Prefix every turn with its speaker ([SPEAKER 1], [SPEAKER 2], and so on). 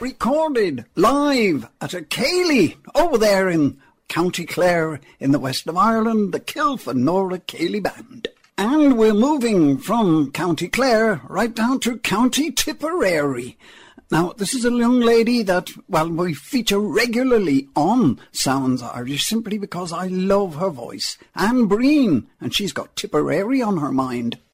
[SPEAKER 1] recorded live at a Cayley over there in County Clare in the west of Ireland, the Kilfenora Cayley Band. And we're moving from County Clare right down to County Tipperary. Now, this is a young lady that, well, we feature regularly on Sounds Irish simply because I love her voice. Anne Breen, and she's got Tipperary on her mind.